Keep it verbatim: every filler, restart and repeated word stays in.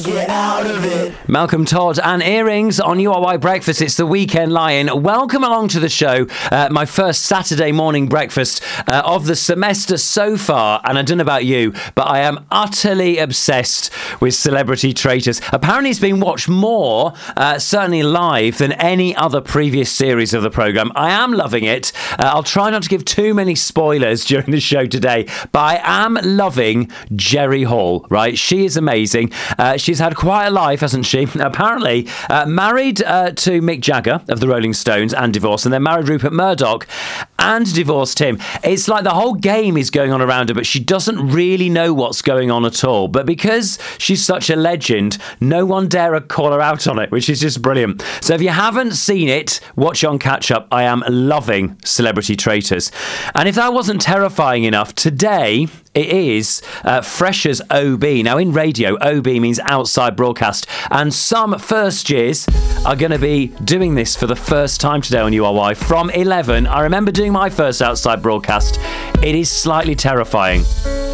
get out of it. Malcolm Todd and Earrings on U R Y Breakfast. It's the Weekend Lion. Welcome along to the show. Uh, my first Saturday morning breakfast uh, of the semester so far. And I don't know about you, but I am utterly obsessed with Celebrity Traitors. Apparently it's been watched more, uh, certainly live, than any other previous series of the programme. I am loving it. Uh, I'll try not to give too many spoilers during the show today, but I am loving Jerry Hall, right? She is amazing. Uh, she's had quite a life, hasn't she? Apparently uh, married uh, to Mick Jagger of the Rolling Stones and divorced, and then married Rupert Murdoch and divorced him. It's like the whole game is going on around her, but she doesn't really know what's going on at all. But because she's such a legend, no one dare call her out on it, which is just brilliant. So if you haven't seen it, watch on catch up. I am loving Celebrity Traitors. And if that wasn't terrifying enough, today it is uh, Freshers O B. Now, in radio, O B means outside broadcast. And some first years are going to be doing this for the first time today on U R Y from eleven. I remember doing my first outside broadcast. It is slightly terrifying.